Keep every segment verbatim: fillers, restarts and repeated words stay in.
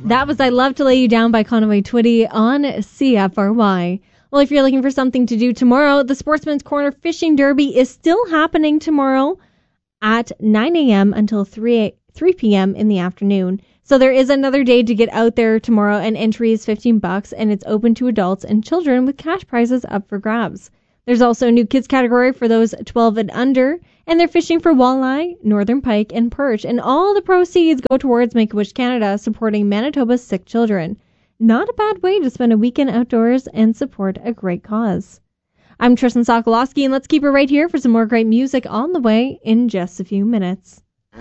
That was I Love to Lay You Down by Conway Twitty on C F R Y. Well, if you're looking for something to do tomorrow, the Sportsman's Corner Fishing Derby is still happening tomorrow at nine a.m. until three p.m. in the afternoon. So there is another day to get out there tomorrow, and entry is fifteen bucks, and it's open to adults and children with cash prizes up for grabs. There's also a new kids category for those twelve and under, and they're fishing for walleye, northern pike, and perch, and all the proceeds go towards Make-A-Wish Canada, supporting Manitoba's sick children. Not a bad way to spend a weekend outdoors and support a great cause. I'm Tristan Sokolowski, and let's keep it right here for some more great music on the way in just a few minutes.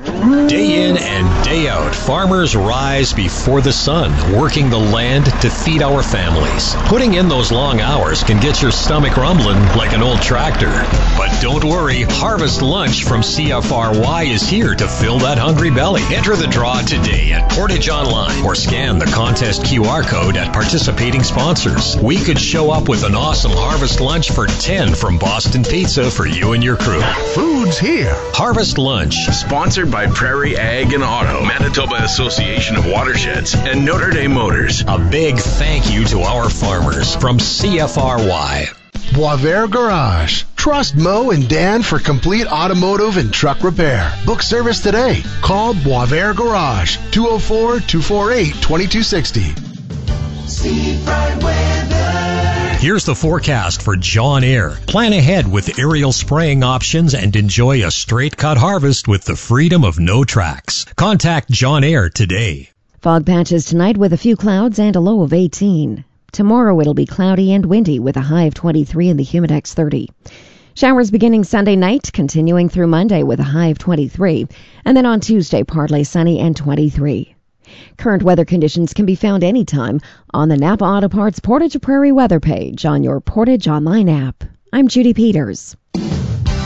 Day in and day out, farmers rise before the sun, working the land to feed our families. Putting in those long hours can get your stomach rumbling like an old tractor. But don't worry, Harvest Lunch from C F R Y is here to fill that hungry belly. Enter the draw today at Portage Online or scan the contest Q R code at participating sponsors. We could show up with an awesome Harvest Lunch for ten from Boston Pizza for you and your crew. Food's here. Harvest Lunch. Sponsored by Prairie Ag and Auto, Manitoba Association of Watersheds, and Notre Dame Motors. A big thank you to our farmers from C F R Y. Boisvert Garage. Trust Mo and Dan for complete automotive and truck repair. Book service today. Call Boisvert Garage, two oh four, two four eight, two two six oh. Seafront weather. Here's the forecast for John Eyre. Plan ahead with aerial spraying options and enjoy a straight cut harvest with the freedom of no tracks. Contact John Eyre today. Fog patches tonight with a few clouds and a low of eighteen. Tomorrow it'll be cloudy and windy with a high of twenty-three and the Humidex thirty. Showers beginning Sunday night, continuing through Monday with a high of twenty-three. And then on Tuesday, partly sunny and twenty-three. Current weather conditions can be found anytime on the Napa Auto Parts Portage Prairie weather page on your Portage Online app. I'm Judy Peters.